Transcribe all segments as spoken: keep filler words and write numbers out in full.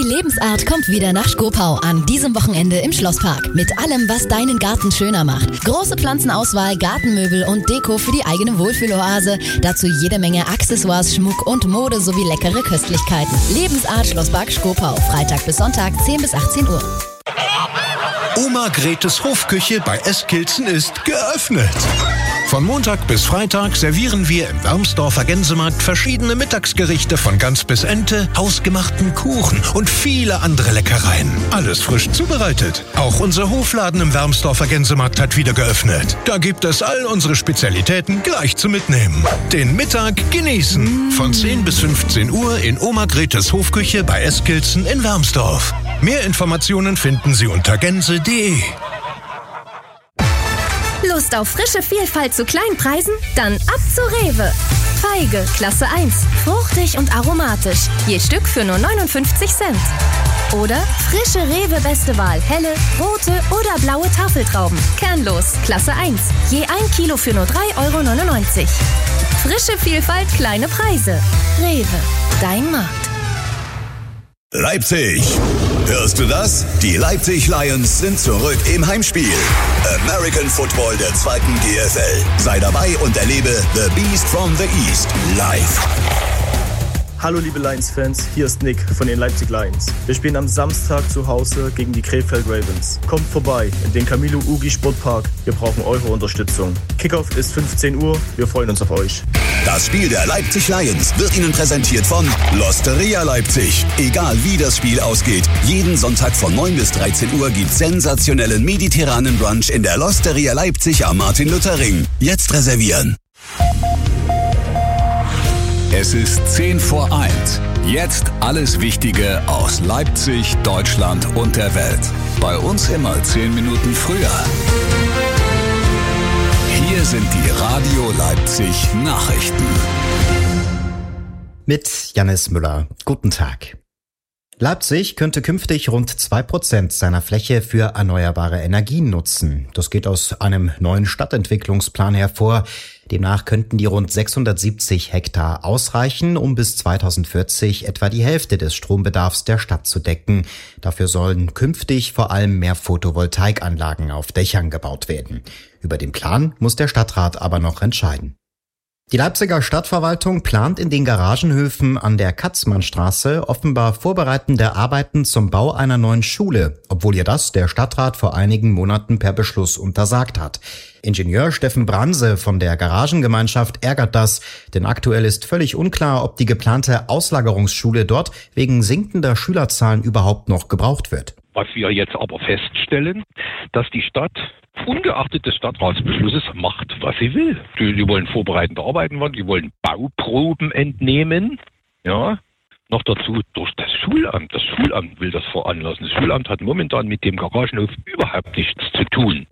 Die Lebensart kommt wieder nach Schkopau an diesem Wochenende im Schlosspark. Mit allem, was deinen Garten schöner macht. Große Pflanzenauswahl, Gartenmöbel und Deko für die eigene Wohlfühloase. Dazu jede Menge Accessoires, Schmuck und Mode sowie leckere Köstlichkeiten. Lebensart Schlosspark Schkopau. Freitag bis Sonntag, zehn bis achtzehn Uhr. Oma Gretes Hofküche bei Eskilzen ist geöffnet. Von Montag bis Freitag servieren wir im Wermsdorfer Gänsemarkt verschiedene Mittagsgerichte von Gans bis Ente, hausgemachten Kuchen und viele andere Leckereien. Alles frisch zubereitet. Auch unser Hofladen im Wermsdorfer Gänsemarkt hat wieder geöffnet. Da gibt es all unsere Spezialitäten gleich zum Mitnehmen. Den Mittag genießen. Von zehn bis fünfzehn Uhr in Oma Gretes Hofküche bei Eskilzen in Wermsdorf. Mehr Informationen finden Sie unter gänse punkt de. Lust auf frische Vielfalt zu Kleinpreisen? Dann ab zu Rewe. Feige, Klasse eins. Fruchtig und aromatisch. Je Stück für nur neunundfünfzig Cent. Oder frische Rewe Beste Wahl. Helle, rote oder blaue Tafeltrauben. Kernlos, Klasse eins. Je ein Kilo für nur drei Euro neunundneunzig. Frische Vielfalt, kleine Preise. Rewe, dein Markt. Leipzig. Hörst du das? Die Leipzig Lions sind zurück im Heimspiel. American Football der zweiten G F L. Sei dabei und erlebe The Beast from the East live. Hallo liebe Lions-Fans, hier ist Nick von den Leipzig Lions. Wir spielen am Samstag zu Hause gegen die Krefeld Ravens. Kommt vorbei in den Camilo Ugi Sportpark. Wir brauchen eure Unterstützung. Kickoff ist fünfzehn Uhr. Wir freuen uns auf euch. Das Spiel der Leipzig Lions wird Ihnen präsentiert von L'Osteria Leipzig. Egal wie das Spiel ausgeht, jeden Sonntag von neun bis dreizehn Uhr gibt's sensationellen mediterranen Brunch in der L'Osteria Leipzig am Martin-Luther-Ring. Jetzt reservieren. Es ist zehn vor eins. Jetzt alles Wichtige aus Leipzig, Deutschland und der Welt. Bei uns immer zehn Minuten früher. Hier sind die Radio Leipzig Nachrichten. Mit Jannis Müller. Guten Tag. Leipzig könnte künftig rund zwei Prozent seiner Fläche für erneuerbare Energien nutzen. Das geht aus einem neuen Stadtentwicklungsplan hervor. Demnach könnten die rund sechshundertsiebzig Hektar ausreichen, um bis zweitausendvierzig etwa die Hälfte des Strombedarfs der Stadt zu decken. Dafür sollen künftig vor allem mehr Photovoltaikanlagen auf Dächern gebaut werden. Über den Plan muss der Stadtrat aber noch entscheiden. Die Leipziger Stadtverwaltung plant in den Garagenhöfen an der Katzmannstraße offenbar vorbereitende Arbeiten zum Bau einer neuen Schule, obwohl ihr das der Stadtrat vor einigen Monaten per Beschluss untersagt hat. Ingenieur Steffen Branse von der Garagengemeinschaft ärgert das, denn aktuell ist völlig unklar, ob die geplante Auslagerungsschule dort wegen sinkender Schülerzahlen überhaupt noch gebraucht wird. Was wir jetzt aber feststellen, dass die Stadt ungeachtet des Stadtratsbeschlusses macht, was sie will. Die, die wollen vorbereitende Arbeiten machen, die wollen Bauproben entnehmen, ja. Noch dazu durch das Schulamt. Das Schulamt will das veranlassen. Das Schulamt hat momentan mit dem Garagenhof überhaupt nichts zu tun.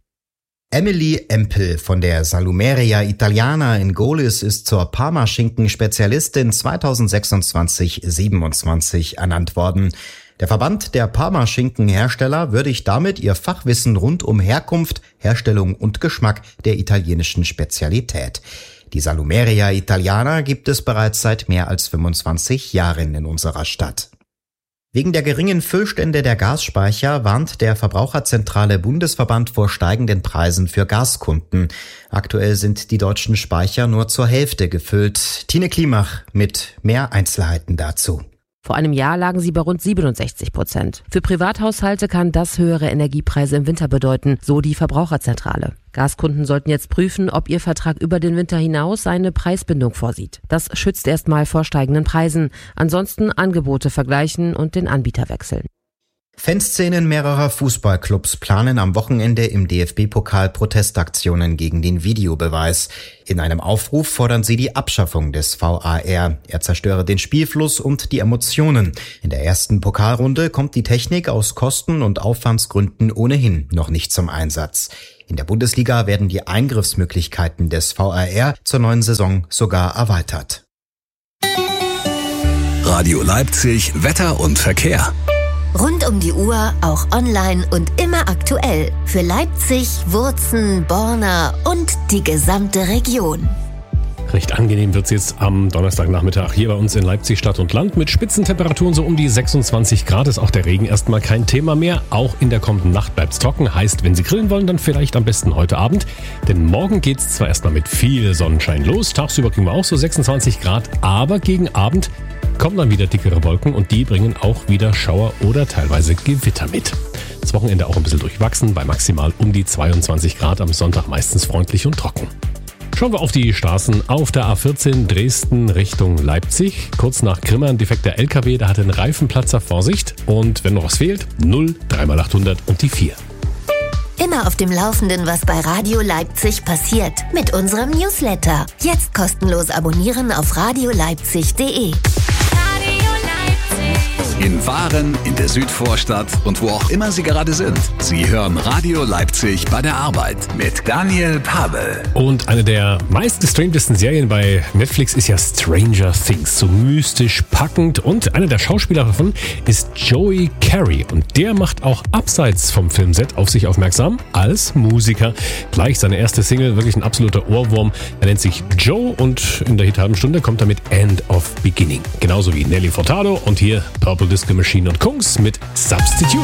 Emily Empel von der Salumeria Italiana in Gohlis ist zur Parmaschinken-Spezialistin zweitausendsechsundzwanzig siebenundzwanzig ernannt worden. Der Verband der Parmaschinkenhersteller würdigt damit ihr Fachwissen rund um Herkunft, Herstellung und Geschmack der italienischen Spezialität. Die Salumeria Italiana gibt es bereits seit mehr als fünfundzwanzig Jahren in unserer Stadt. Wegen der geringen Füllstände der Gasspeicher warnt der Verbraucherzentrale Bundesverband vor steigenden Preisen für Gaskunden. Aktuell sind die deutschen Speicher nur zur Hälfte gefüllt. Tine Klimach mit mehr Einzelheiten dazu. Vor einem Jahr lagen sie bei rund siebenundsechzig Prozent. Für Privathaushalte kann das höhere Energiepreise im Winter bedeuten, so die Verbraucherzentrale. Gaskunden sollten jetzt prüfen, ob ihr Vertrag über den Winter hinaus eine Preisbindung vorsieht. Das schützt erstmal vor steigenden Preisen. Ansonsten Angebote vergleichen und den Anbieter wechseln. Fanszenen mehrerer Fußballclubs planen am Wochenende im D F B-Pokal Protestaktionen gegen den Videobeweis. In einem Aufruf fordern sie die Abschaffung des V A R. Er zerstöre den Spielfluss und die Emotionen. In der ersten Pokalrunde kommt die Technik aus Kosten- und Aufwandsgründen ohnehin noch nicht zum Einsatz. In der Bundesliga werden die Eingriffsmöglichkeiten des V A R zur neuen Saison sogar erweitert. Radio Leipzig, Wetter und Verkehr. Rund um die Uhr, auch online und immer aktuell. Für Leipzig, Wurzen, Borna und die gesamte Region. Recht angenehm wird es jetzt am Donnerstagnachmittag hier bei uns in Leipzig Stadt und Land. Mit Spitzentemperaturen so um die sechsundzwanzig Grad ist auch der Regen erstmal kein Thema mehr. Auch in der kommenden Nacht bleibt es trocken. Heißt, wenn Sie grillen wollen, dann vielleicht am besten heute Abend. Denn morgen geht es zwar erstmal mit viel Sonnenschein los. Tagsüber kriegen wir auch so sechsundzwanzig Grad. Aber gegen Abend kommen dann wieder dickere Wolken und die bringen auch wieder Schauer oder teilweise Gewitter mit. Das Wochenende auch ein bisschen durchwachsen. Bei maximal um die zweiundzwanzig Grad. Am Sonntag meistens freundlich und trocken. Schauen wir auf die Straßen. Auf der A vierzehn Dresden Richtung Leipzig. Kurz nach Grimma ein defekter L K W, da hat einen Reifenplatzer. Vorsicht. Und wenn noch was fehlt, null, drei mal achthundert und die vier. Immer auf dem Laufenden, was bei Radio Leipzig passiert. Mit unserem Newsletter. Jetzt kostenlos abonnieren auf radioleipzig punkt de. In Waren, in der Südvorstadt und wo auch immer Sie gerade sind. Sie hören Radio Leipzig bei der Arbeit mit Daniel Pavel. Und eine der meistgestreamtesten Serien bei Netflix ist ja Stranger Things. So mystisch, packend. Und einer der Schauspieler davon ist Joey Carey. Und der macht auch abseits vom Filmset auf sich aufmerksam als Musiker. Gleich seine erste Single, wirklich ein absoluter Ohrwurm. Er nennt sich Joe und in der Hit-halben Stunde kommt er mit End of Beginning. Genauso wie Nelly Furtado und hier Purple Disco Machine und Kungs mit Substitute.